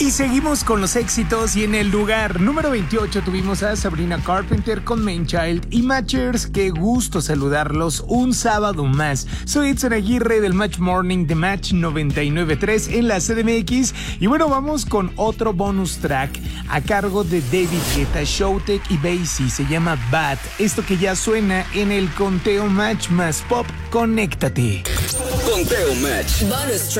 Y seguimos con los éxitos y en el lugar número 28 tuvimos a Sabrina Carpenter con Main Child y Matchers. Qué gusto saludarlos un sábado más. Soy Edson Aguirre del Match Morning de Match 99.3 en la CDMX. Y bueno, vamos con otro bonus track a cargo de David Guetta, Showtek y Basie. Se llama Bad. Esto que ya suena en el conteo Match más Pop. Conéctate. Conteo Match. Bonus track.